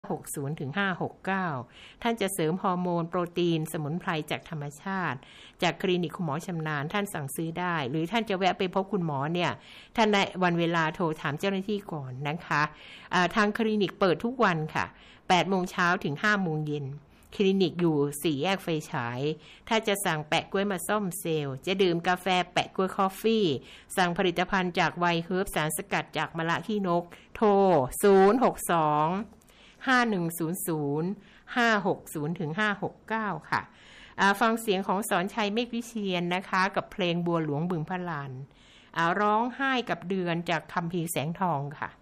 560ถึง569ท่านจะเสริมฮอร์โมนโปรตีนสมุนไพรจากธรรมชาติจากคลินิกคุณหมอชำนาญท่านสั่งซื้อได้หรือท่านจะแวะไปพบคุณหมอเนี่ยท่านในวันเวลาโทรถามเจ้าหน้าที่ก่อนนะคะทางคลินิกเปิดทุกวันค่ะ 8 โมงเช้าถึง 5 โมงเย็นคลินิกอยู่ 4 แยกไฟฉายถ้าจะสั่งแปะกล้วยมาส้มเซลล์จะดื่มกาแฟแปะกล้วยคอฟฟี่สั่งผลิตภัณฑ์จากไวเฮิร์บสารสกัดจากมะละขี้นกโทร062 5100 560ถึง569ค่ะฟังเสียงของสอนชัยเมฆวิเชียรนะคะกับเพลงบัวหลวงบึงพระลานร้องไห้กับเดือนจากคัมภีร์แสงทองค่ะ